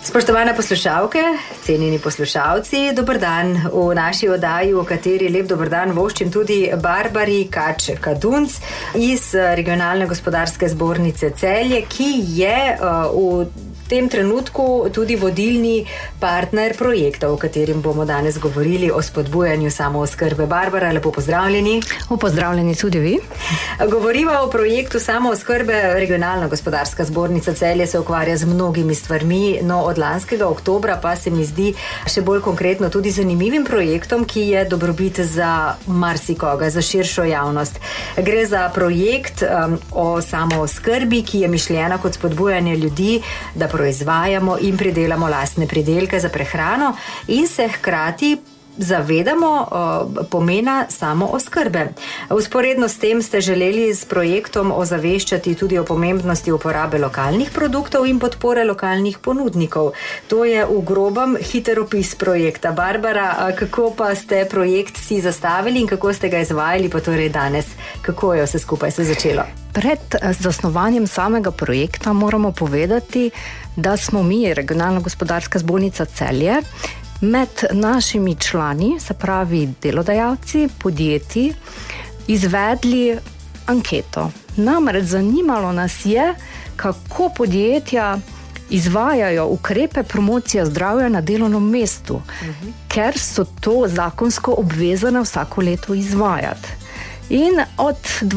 Spoštovane poslušalke, cenjeni poslušalci, dober dan v naši oddaji, v kateri lep dober dan voščim tudi Barbari Kač-Kadunc iz Regionalne gospodarske zbornice Celje, ki je v tem trenutku tudi vodilni partner projekta, o katerem bomo danes govorili o spodbujanju samooskrbe. Barbara, lepo pozdravljeni. Pozdravljeni tudi vi. Govoriva o projektu samooskrbe. Regionalna gospodarska zbornica Celje se ukvarja z mnogimi stvarmi, no od lanskega oktobra pa se mi zdi še bolj konkretno tudi zanimivim projektom, ki je dobrobit za marsikoga, za širšo javnost. Gre za projekt o samooskrbi, ki je mišljena kot spodbujanje ljudi, da proizvajamo in pridelamo lastne pridelke za prehrano in se hkrati zavedamo pomena samooskrbe. Vzporedno s tem ste želeli s projektom ozaveščati tudi o pomembnosti uporabe lokalnih produktov in podpore lokalnih ponudnikov. To je v grobem hiter opis projekta. Barbara, kako pa ste projekt si zastavili in kako ste ga izvajali pa torej danes? Kako je vse skupaj se začelo? Pred zasnovanjem samega projekta moramo povedati, da smo mi, Regionalna gospodarska zbornica Celje, med našimi člani, se pravi delodajalci, podjetji, izvedli anketo. Namreč zanimalo nas je, kako podjetja izvajajo ukrepe promocije zdravja na delovnem mestu, ker so to zakonsko obvezane vsako leto izvajati. In od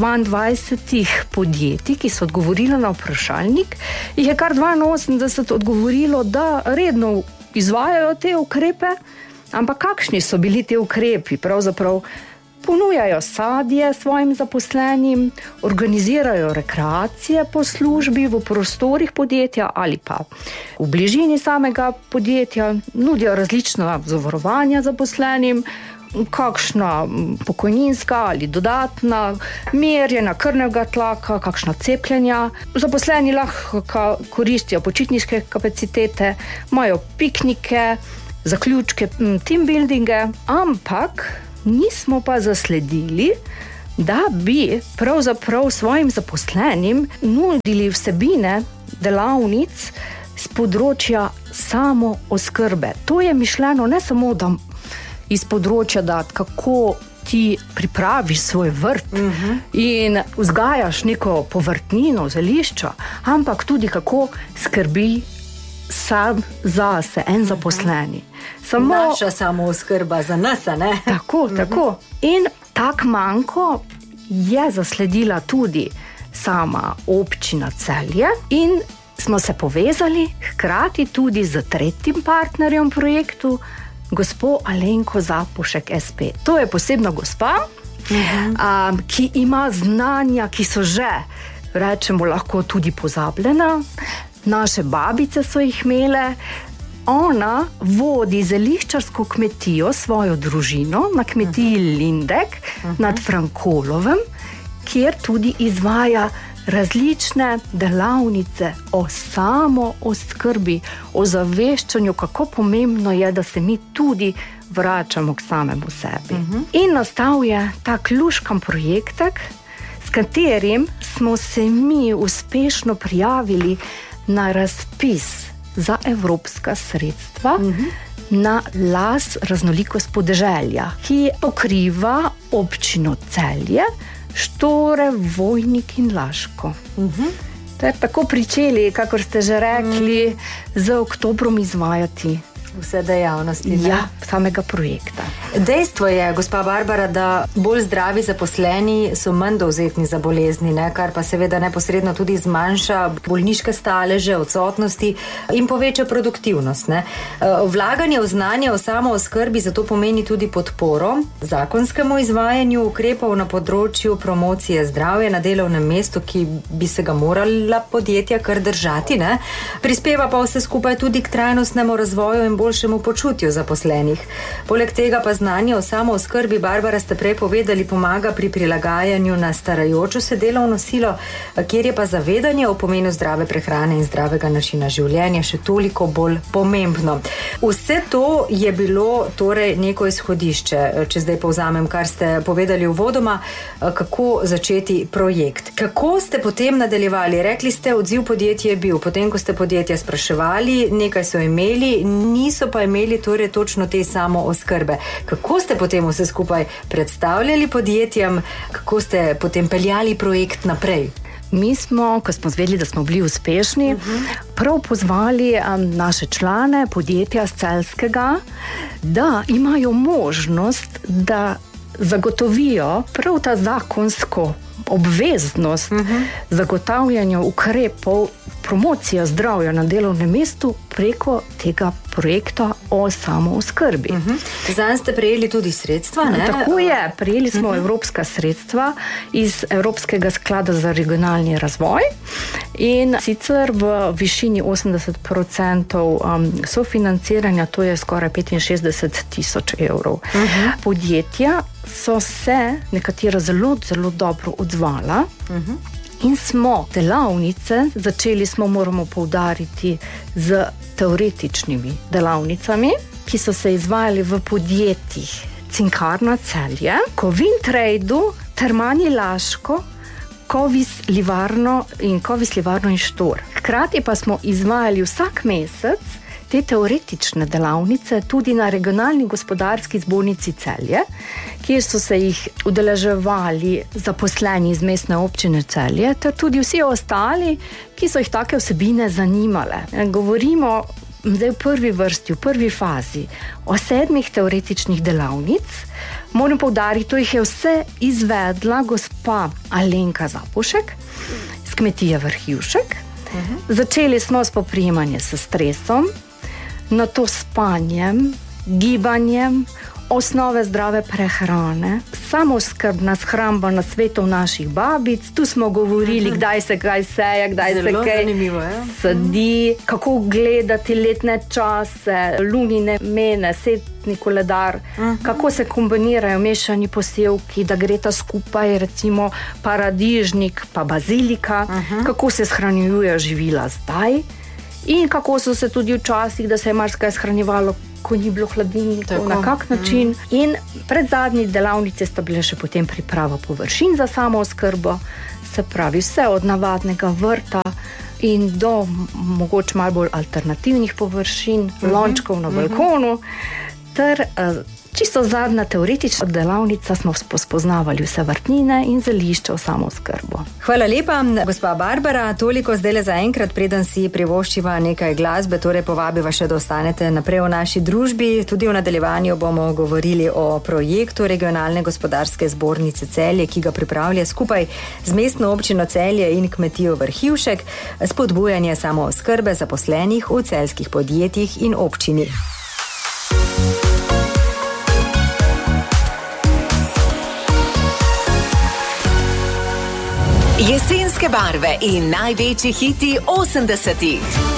22 podjetij, ki so odgovorili na vprašalnik, jih je kar 82 odgovorilo, da redno izvajajo te ukrepe, ampak kakšni so bili te ukrepi? Pravzaprav ponujajo sadje svojim zaposlenim, organizirajo rekreacije po službi v prostorih podjetja ali pa v bližini samega podjetja, nudijo različna zavarovanja zaposlenim, kakšna pokojninska ali dodatna, merjenja krvnega tlaka, kakšna cepljenja. Zaposleni lahko koristijo počitniške kapacitete, imajo piknike, zaključke, team buildinge, ampak nismo pa zasledili, da bi pravzaprav svojim zaposlenim nudili vsebine delavnic z področja samooskrbe. To je mišljeno ne samo, da iz področja, da kako ti pripraviš svoj vrt in vzgajaš neko povrtnino, zelišča, ampak tudi kako skrbi sam zase, en zaposleni. Naša samooskrba za nas, ne? Tako. In tak manko je zasledila tudi sama občina Celje in smo se povezali hkrati tudi z tretjim partnerjem projektu, gospo Alenko Zapušek SP. To je posebna gospa, ki ima znanja, ki so že, rečemo, lahko tudi pozabljena. Naše babice so jih imele. Ona vodi zeliščarsko kmetijo, svojo družino na kmetiji Lindek nad Frankolovem, kjer tudi izvaja različne delavnice o samooskrbi, o zaveščanju, kako pomembno je, da se mi tudi vračamo k samemu sebi. In nastal je tak luškan projektek, s katerim smo se mi uspešno prijavili na razpis za evropska sredstva na las Raznolikost podeželja, ki pokriva občino Celje, Štore, Vojnik in Laško. Tako pričeli, kakor ste že rekli, z oktobrom izvajati vse dejavnosti, ne? Ja, samega projekta. Dejstvo je, gospa Barbara, da bolj zdravi zaposleni so manj dovzetni za bolezni, ne? Kar pa seveda neposredno tudi zmanjša bolniške staleže, odsotnosti in poveča produktivnost, ne? Vlaganje v znanje o samooskrbi zato pomeni tudi podporo zakonskemu izvajanju ukrepov na področju promocije zdravja na delovnem mestu, ki bi se ga morala podjetja kar držati, ne? Prispeva pa vse skupaj tudi k trajnostnemu razvoju in boljšemu počutju zaposlenih. Poleg tega pa znanje o samooskrbi, Barbara, ste prej povedali, pomaga pri prilagajanju na starajočo se delovno silo, kjer je pa zavedanje o pomenu zdrave prehrane in zdravega načina življenja še toliko bolj pomembno. Vse to je bilo torej neko izhodišče, če zdaj povzamem, kar ste povedali uvodoma, kako začeti projekt. Kako ste potem nadaljevali? Rekli ste, odziv podjetja je bil, potem ko ste podjetja spraševali, nekaj so imeli, niso pa imeli torej točno te samooskrbe. Kako ste potem vse skupaj predstavljali podjetjem, kako ste potem peljali projekt naprej? Mi smo, ko smo zvedeli, da smo bili uspešni, prav pozvali naše člane podjetja z Celjskega, da imajo možnost, da zagotovijo prav ta zakonsko obveznost zagotavljanja ukrepov promocija zdravja na delovnem mestu preko tega projekta o samooskrbi. Zanj ste prejeli tudi sredstva, ne? Tako je, prejeli smo evropska sredstva iz Evropskega sklada za regionalni razvoj in sicer v višini 80% sofinanciranja, to je skoraj 65.000 evrov. Podjetja so se nekatera zelo, zelo dobro odzvala in smo delavnice, začeli smo, moramo poudariti, z teoretičnimi delavnicami, ki so se izvajali v podjetjih Cinkarna Celje, Kovintradu, Termani Laško, Kovis Livarno in Štor. Hkrati pa smo izvajali vsak mesec te teoretične delavnice tudi na regionalni gospodarski zbornici Celje, kjer so se jih udeleževali zaposleni iz mestne občine Celje, ter tudi vsi ostali, ki so jih take vsebine zanimale. Govorimo zdaj v prvi vrsti, v prvi fazi o 7 teoretičnih delavnic. Moram poudariti, to jih je vse izvedla gospa Alenka Zapušek z kmetije Vrhivšek. Začeli smo s poprijemanjem s stresom, nato spanjem, gibanjem, osnove zdrave prehrane, samooskrbna shramba na svetov naših babic. Tu smo govorili, kdaj se kaj seje, kdaj se kaj sadi, kako gledati letne čase, lunine mene, setni koledar, kako se kombinirajo mešani posevki, da gre ta skupaj, recimo paradižnik pa bazilika, kako se shranjujejo živila zdaj in kako so se tudi včasih, da se je marsikaj shranjevalo, ko ni bilo hladilnikov, na kak način. In pred zadnji delavnice sta bile še potem priprava površin za samooskrbo, se pravi vse od navadnega vrta in do mogoče malo bolj alternativnih površin, lončkov na balkonu, ter čisto zadnja teoretična delavnica smo spoznavali vse vrtnine in zelišča v samooskrbo. Hvala lepa, gospa Barbara. Toliko zdaj za enkrat, preden si privoščiva nekaj glasbe, torej povabiva še, da ostanete naprej v naši družbi. Tudi v nadaljevanju bomo govorili o projektu Regionalne gospodarske zbornice Celje, ki ga pripravlja skupaj z mestno občino Celje in kmetijo Vrhivšek, spodbujanje samooskrbe zaposlenih v celjskih podjetjih in občini. Jesenske barve in največji hiti 80-ih.